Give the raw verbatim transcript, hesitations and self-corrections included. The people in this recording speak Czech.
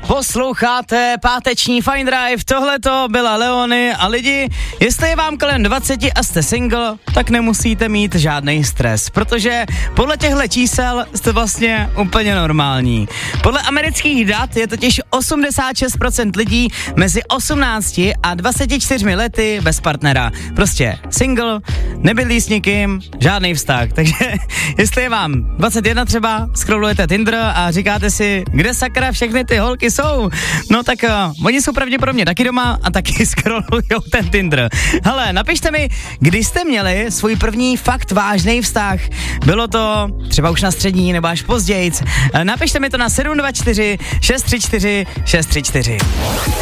Posloucháte páteční Fine Drive, tohleto byla Leony a lidi, jestli je vám kolem dvacet a jste single, tak nemusíte mít žádný stres, protože podle těchto čísel jste vlastně úplně normální. Podle amerických dat je totiž osmdesát šest procent lidí mezi osmnácti a dvaceti čtyřmi lety bez partnera. Prostě single, nebydlí s nikým, žádný vztah, takže jestli je vám dvacet jedna třeba, scrollujete Tinder a říkáte si, kde sakra všechny ty holky jsou, no tak uh, oni jsou pravděpodobně taky doma a taky scrollujou ten Tinder. Hele, napište mi, kdy jste měli svůj první fakt vážný vztah. Bylo to třeba už na střední nebo až později. Napište mi to na sedm dva čtyři šest tři čtyři šest tři čtyři.